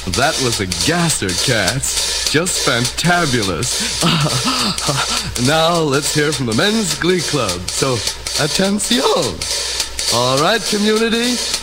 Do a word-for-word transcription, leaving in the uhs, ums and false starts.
That was a gasser, cats. Just fantabulous. Now let's hear from the Men's Glee Club. So, attention. All right, community.